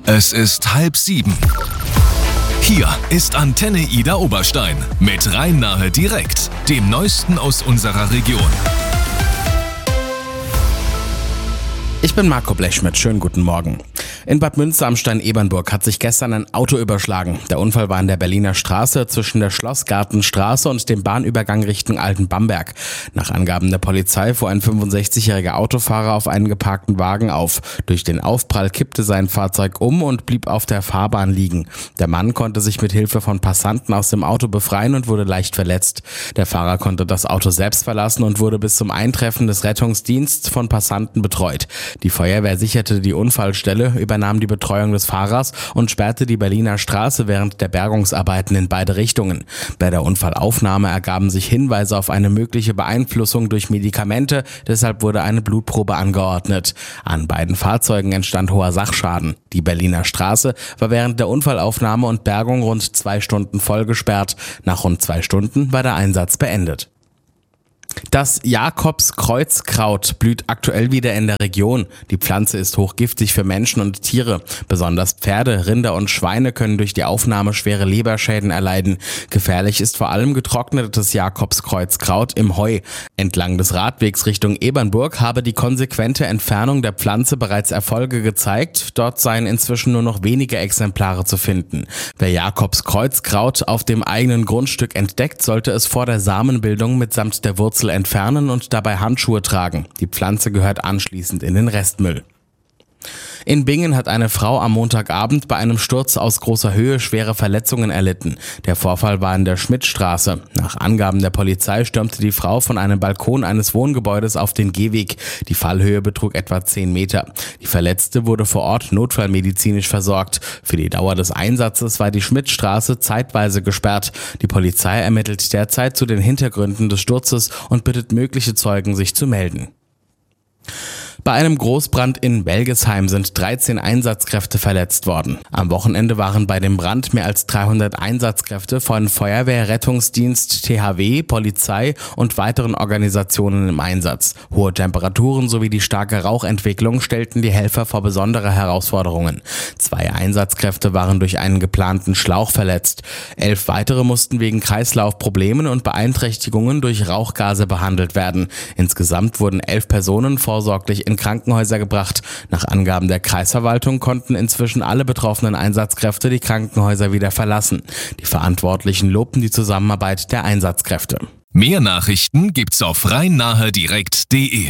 Es ist 6:30. Hier ist Antenne Ida Oberstein mit Rhein-Nahe direkt, dem Neuesten aus unserer Region. Ich bin Marco Blechschmidt, schönen guten Morgen. In Bad Münster am Stein-Ebernburg hat sich gestern ein Auto überschlagen. Der Unfall war in der Berliner Straße zwischen der Schlossgartenstraße und dem Bahnübergang Richtung Altenbamberg. Nach Angaben der Polizei fuhr ein 65-jähriger Autofahrer auf einen geparkten Wagen auf. Durch den Aufprall kippte sein Fahrzeug um und blieb auf der Fahrbahn liegen. Der Mann konnte sich mit Hilfe von Passanten aus dem Auto befreien und wurde leicht verletzt. Der Fahrer konnte das Auto selbst verlassen und wurde bis zum Eintreffen des Rettungsdienstes von Passanten betreut. Die Feuerwehr sicherte die Unfallstelle, übernahm die Betreuung des Fahrers und sperrte die Berliner Straße während der Bergungsarbeiten in beide Richtungen. Bei der Unfallaufnahme ergaben sich Hinweise auf eine mögliche Beeinflussung durch Medikamente, deshalb wurde eine Blutprobe angeordnet. An beiden Fahrzeugen entstand hoher Sachschaden. Die Berliner Straße war während der Unfallaufnahme und Bergung rund 2 Stunden vollgesperrt. Nach rund 2 Stunden war der Einsatz beendet. Das Jakobskreuzkraut blüht aktuell wieder in der Region. Die Pflanze ist hochgiftig für Menschen und Tiere. Besonders Pferde, Rinder und Schweine können durch die Aufnahme schwere Leberschäden erleiden. Gefährlich ist vor allem getrocknetes Jakobskreuzkraut im Heu. Entlang des Radwegs Richtung Ebernburg habe die konsequente Entfernung der Pflanze bereits Erfolge gezeigt. Dort seien inzwischen nur noch wenige Exemplare zu finden. Wer Jakobskreuzkraut auf dem eigenen Grundstück entdeckt, sollte es vor der Samenbildung mitsamt der Wurzel entfernen und dabei Handschuhe tragen. Die Pflanze gehört anschließend in den Restmüll. In Bingen hat eine Frau am Montagabend bei einem Sturz aus großer Höhe schwere Verletzungen erlitten. Der Vorfall war in der Schmidtstraße. Nach Angaben der Polizei stürmte die Frau von einem Balkon eines Wohngebäudes auf den Gehweg. Die Fallhöhe betrug etwa 10 Meter. Die Verletzte wurde vor Ort notfallmedizinisch versorgt. Für die Dauer des Einsatzes war die Schmidtstraße zeitweise gesperrt. Die Polizei ermittelt derzeit zu den Hintergründen des Sturzes und bittet mögliche Zeugen, sich zu melden. Bei einem Großbrand in Belgesheim sind 13 Einsatzkräfte verletzt worden. Am Wochenende waren bei dem Brand mehr als 300 Einsatzkräfte von Feuerwehr, Rettungsdienst, THW, Polizei und weiteren Organisationen im Einsatz. Hohe Temperaturen sowie die starke Rauchentwicklung stellten die Helfer vor besondere Herausforderungen. 2 Einsatzkräfte waren durch einen geplanten Schlauch verletzt. 11 weitere mussten wegen Kreislaufproblemen und Beeinträchtigungen durch Rauchgase behandelt werden. Insgesamt wurden 11 Personen vorsorglich in Krankenhäuser gebracht. Nach Angaben der Kreisverwaltung konnten inzwischen alle betroffenen Einsatzkräfte die Krankenhäuser wieder verlassen. Die Verantwortlichen lobten die Zusammenarbeit der Einsatzkräfte. Mehr Nachrichten gibt's auf rhein-nahe-direkt.de.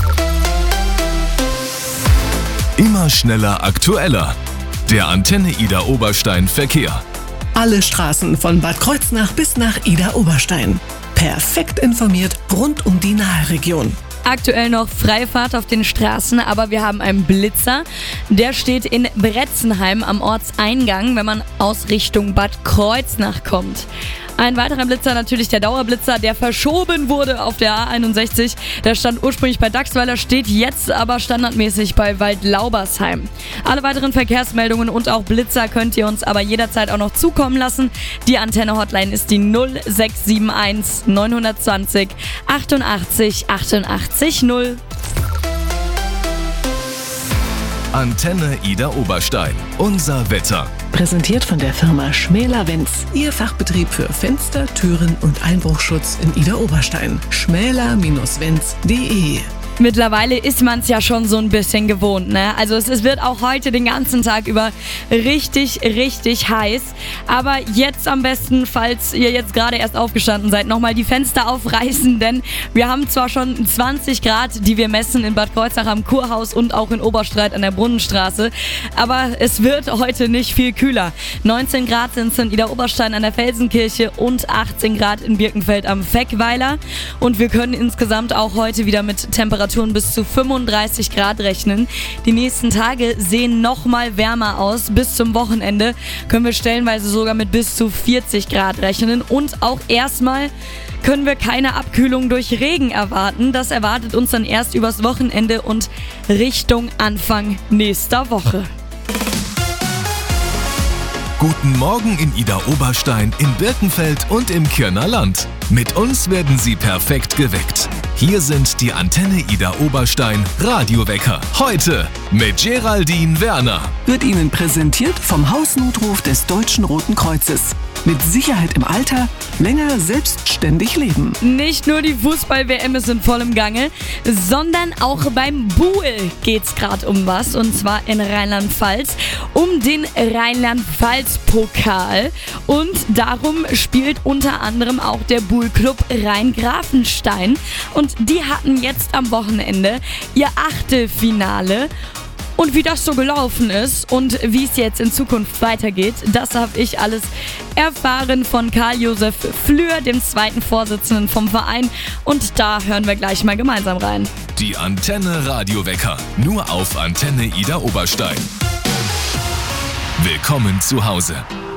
Immer schneller, aktueller. Der Antenne Ida Oberstein Verkehr. Alle Straßen von Bad Kreuznach bis nach Ida Oberstein. Perfekt informiert rund um die Nahe-Region. Aktuell noch Freifahrt auf den Straßen, aber wir haben einen Blitzer. Der steht in Bretzenheim am Ortseingang, wenn man aus Richtung Bad Kreuznach kommt. Ein weiterer Blitzer, natürlich der Dauerblitzer, der verschoben wurde auf der A61. Der stand ursprünglich bei Dachsweiler, steht jetzt aber standardmäßig bei Waldlaubersheim. Alle weiteren Verkehrsmeldungen und auch Blitzer könnt ihr uns aber jederzeit auch noch zukommen lassen. Die Antenne-Hotline ist die 0671 920 88 88 0. Antenne Ida Oberstein. Unser Wetter. Präsentiert von der Firma Schmäler-Wenz. Ihr Fachbetrieb für Fenster, Türen und Einbruchschutz in Ida Oberstein. schmäler-wenz.de. Mittlerweile ist man es ja schon so ein bisschen gewohnt, ne? Also es wird auch heute den ganzen Tag über richtig heiß. Aber jetzt am besten, falls ihr jetzt gerade erst aufgestanden seid, nochmal die Fenster aufreißen, denn wir haben zwar schon 20 Grad, die wir messen in Bad Kreuznach am Kurhaus und auch in Oberstreit an der Brunnenstraße, aber es wird heute nicht viel kühler. 19 Grad sind es in Ida Oberstein an der Felsenkirche und 18 Grad in Birkenfeld am Feckweiler. Und wir können insgesamt auch heute wieder mit Temperaturen bis zu 35 Grad rechnen. Die nächsten Tage sehen noch mal wärmer aus. Bis zum Wochenende können wir stellenweise sogar mit bis zu 40 Grad rechnen. Und auch erstmal können wir keine Abkühlung durch Regen erwarten. Das erwartet uns dann erst übers Wochenende und Richtung Anfang nächster Woche. Guten Morgen in Idar-Oberstein, in Birkenfeld und im Kirner Land. Mit uns werden Sie perfekt geweckt. Hier sind die Antenne Idar-Oberstein Radiowecker. Heute mit Geraldine Werner. Wird Ihnen präsentiert vom Hausnotruf des Deutschen Roten Kreuzes. Mit Sicherheit im Alter, länger selbstständig leben. Nicht nur die Fußball-WM ist in vollem Gange, sondern auch beim Buhl geht's gerade um was. Und zwar in Rheinland-Pfalz, um den Rheinland-Pfalz-Pokal. Und darum spielt unter anderem auch der Buhl-Club Rhein-Grafenstein. Und die hatten jetzt am Wochenende ihr Achtelfinale. Und wie das so gelaufen ist und wie es jetzt in Zukunft weitergeht, das habe ich alles erfahren von Karl-Josef Flür, dem zweiten Vorsitzenden vom Verein. Und da hören wir gleich mal gemeinsam rein. Die Antenne Radiowecker, nur auf Antenne Idar-Oberstein. Willkommen zu Hause.